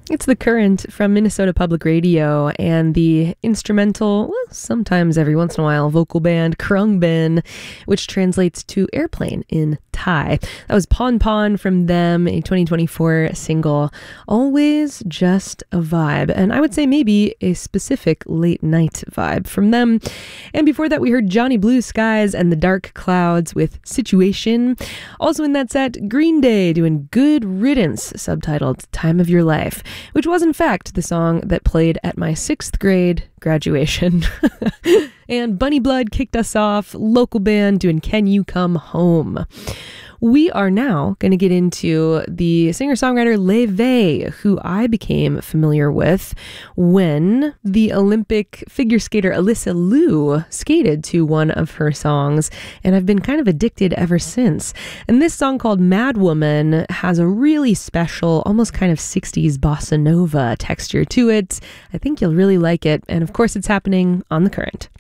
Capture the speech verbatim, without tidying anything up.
It's The Current from Minnesota Public Radio and the instrumental, well, sometimes every once in a while, vocal band Khruangbin, which translates to airplane in Thai. That was Pon Pon from them, a twenty twenty-four single, Always Just a Vibe. And I would say maybe a specific late night vibe from them. And before that, we heard Johnny Blue Skies and the Dark Clouds with Situation. Also in that set, Green Day doing Good Riddance, subtitled Time of Your Life, which was in fact the song that played at my sixth grade graduation. And Bunny Blood kicked us off, local band doing Can You Come Home. We are now going to get into the singer-songwriter Lê Vê, who I became familiar with when the Olympic figure skater Alyssa Liu skated to one of her songs, and I've been kind of addicted ever since. And this song called Mad Woman has a really special, almost kind of sixties bossa nova texture to it. I think you'll really like it, and of course it's happening on The Current.